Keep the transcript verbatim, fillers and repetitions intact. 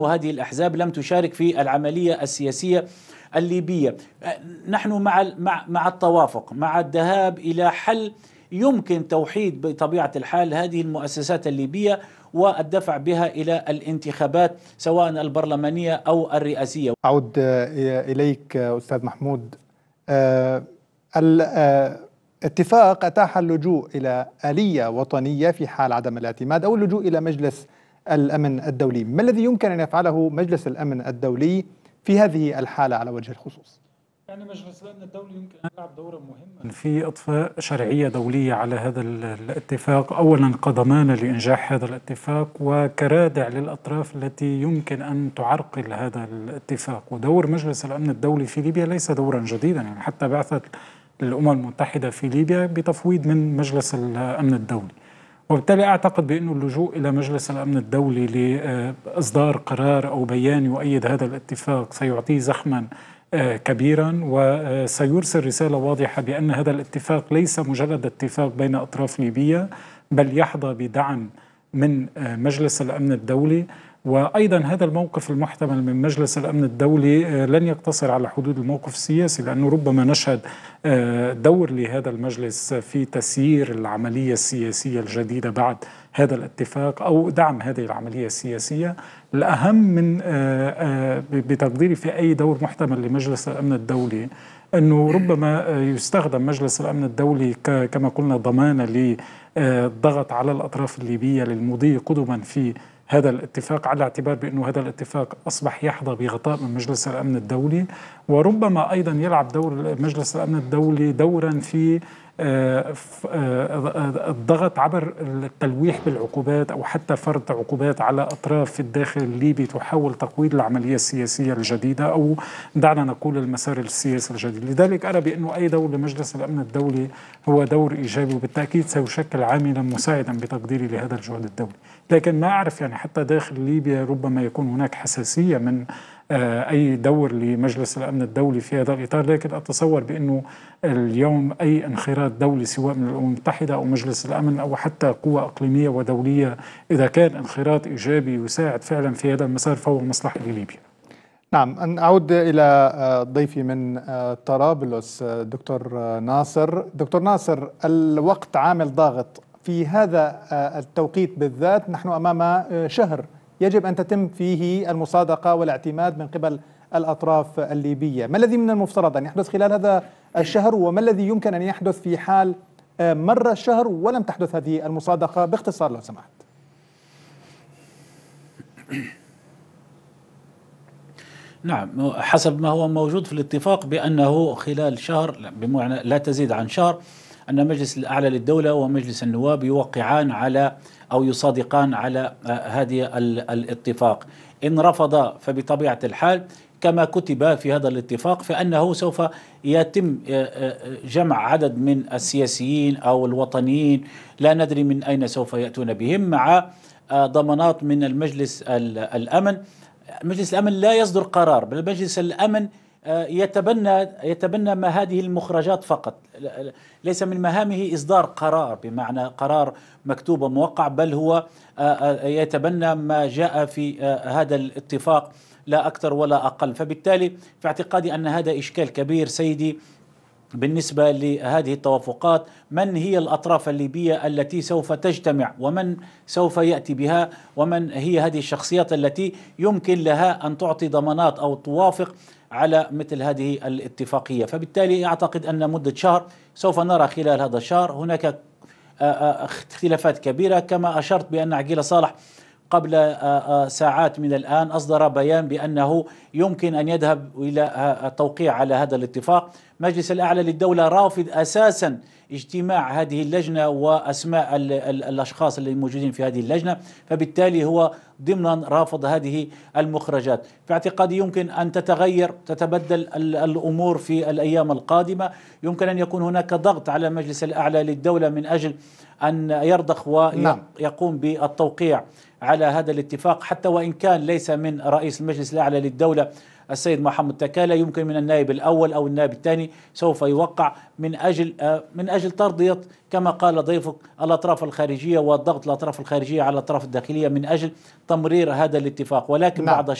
وهذه الأحزاب لم تشارك في العملية السياسية الليبية. نحن مع مع مع التوافق، مع الذهاب إلى حل يمكن توحيد بطبيعة الحال هذه المؤسسات الليبية والدفع بها إلى الانتخابات سواء البرلمانية أو الرئاسية. أعود إليك أستاذ محمود. الاتفاق أتاح اللجوء إلى آلية وطنية في حال عدم الاعتماد أو اللجوء إلى مجلس الأمن الدولي. ما الذي يمكن أن يفعله مجلس الأمن الدولي في هذه الحالة على وجه الخصوص؟ يعني مجلس الأمن الدولي يمكن أن يلعب دورا مهما في إضفاء شرعية دولية على هذا الاتفاق، أولا كضمانة لإنجاح هذا الاتفاق وكرادع للأطراف التي يمكن أن تعرقل هذا الاتفاق. ودور مجلس الأمن الدولي في ليبيا ليس دورا جديدا، يعني حتى بعثت الأمم المتحدة في ليبيا بتفويض من مجلس الأمن الدولي. وبالتالي أعتقد بأن اللجوء إلى مجلس الأمن الدولي لإصدار قرار أو بيان يؤيد هذا الاتفاق سيعطيه زخما كبيرا وسيرسل رسالة واضحة بأن هذا الاتفاق ليس مجرد اتفاق بين أطراف ليبية، بل يحظى بدعم من مجلس الأمن الدولي. وأيضا هذا الموقف المحتمل من مجلس الأمن الدولي لن يقتصر على حدود الموقف السياسي، لأنه ربما نشهد دور لهذا المجلس في تسيير العملية السياسية الجديدة بعد هذا الاتفاق أو دعم هذه العملية السياسية. الأهم من بتقديري في أي دور محتمل لمجلس الأمن الدولي أنه ربما يستخدم مجلس الأمن الدولي كما قلنا ضمانة للضغط على الأطراف الليبية للمضي قدما في هذا الاتفاق، على اعتبار بأنه هذا الاتفاق أصبح يحظى بغطاء من مجلس الأمن الدولي. وربما أيضا يلعب دور مجلس الأمن الدولي دورا في الضغط عبر التلويح بالعقوبات أو حتى فرض عقوبات على أطراف في الداخل الليبي تحاول تقويض العملية السياسية الجديدة أو دعنا نقول المسار السياسي الجديد. لذلك أرى بأنه أي دور لمجلس الأمن الدولي هو دور إيجابي وبالتأكيد سيشكل عاملا مساعدا بتقديري لهذا الجهد الدولي. لكن ما أعرف يعني حتى داخل ليبيا ربما يكون هناك حساسية من أي دور لمجلس الأمن الدولي في هذا الإطار، لكن أتصور بأنه اليوم أي انخراط دولي سواء من الأمم المتحدة أو مجلس الأمن أو حتى قوة إقليمية ودولية إذا كان انخراط إيجابي يساعد فعلا في هذا المسار فهو مصلحة لليبيا. نعم، أن أعود إلى ضيفي من طرابلس دكتور ناصر. دكتور ناصر، الوقت عامل ضاغط في هذا التوقيت بالذات، نحن أمام شهر يجب أن تتم فيه المصادقة والاعتماد من قبل الأطراف الليبية. ما الذي من المفترض أن يحدث خلال هذا الشهر وما الذي يمكن أن يحدث في حال مر الشهر ولم تحدث هذه المصادقة؟ باختصار لو سمحت. نعم، حسب ما هو موجود في الاتفاق بأنه خلال شهر بمعنى لا تزيد عن شهر أن مجلس الأعلى للدولة ومجلس النواب يوقعان على أو يصادقان على هذه الاتفاق. إن رفض فبطبيعة الحال كما كتب في هذا الاتفاق فإنه سوف يتم جمع عدد من السياسيين أو الوطنيين لا ندري من أين سوف يأتون بهم مع ضمانات من المجلس الأمن. مجلس الأمن لا يصدر قرار، بل مجلس الأمن يتبنى يتبنى ما هذه المخرجات فقط، ليس من مهامه إصدار قرار بمعنى قرار مكتوب وموقع، بل هو يتبنى ما جاء في هذا الاتفاق لا أكثر ولا أقل. فبالتالي في اعتقادي أن هذا إشكال كبير سيدي بالنسبة لهذه التوافقات. من هي الأطراف الليبية التي سوف تجتمع ومن سوف يأتي بها ومن هي هذه الشخصيات التي يمكن لها أن تعطي ضمانات أو توافق على مثل هذه الاتفاقية. فبالتالي أعتقد أن مدة شهر سوف نرى خلال هذا الشهر هناك اختلافات كبيرة، كما أشرت بأن عقيل صالح قبل ساعات من الآن أصدر بيان بأنه يمكن أن يذهب إلى التوقيع على هذا الاتفاق. مجلس الأعلى للدولة رافض أساسا اجتماع هذه اللجنة وأسماء الأشخاص اللي موجودين في هذه اللجنة، فبالتالي هو ضمنا رافض هذه المخرجات. في اعتقادي يمكن أن تتغير تتبدل الأمور في الأيام القادمة، يمكن أن يكون هناك ضغط على مجلس الأعلى للدولة من أجل أن يرضخ ويقوم بالتوقيع على هذا الاتفاق، حتى وإن كان ليس من رئيس المجلس الأعلى للدولة السيد محمد تكالة، يمكن من النائب الأول أو النائب الثاني سوف يوقع من أجل من أجل ترضية كما قال ضيفك الأطراف الخارجية، والضغط الأطراف الخارجية على الأطراف الداخلية من أجل تمرير هذا الاتفاق. ولكن نعم. بعد